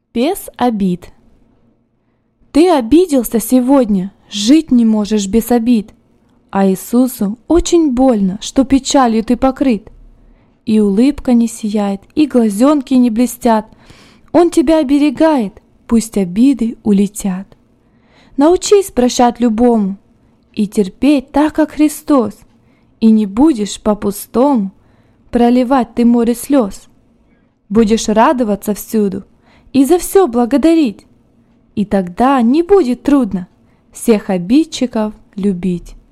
Без обид. Ты обиделся сегодня, жить не можешь без обид. А Иисусу очень больно, что печалью ты покрыт. И улыбка не сияет, и глазенки не блестят. Он тебя оберегает, пусть обиды улетят. Научись прощать любому и терпеть так, как Христос, и не будешь по-пустому проливать ты море слез. Будешь радоваться всюду и за все благодарить, и тогда не будет трудно всех обидчиков любить.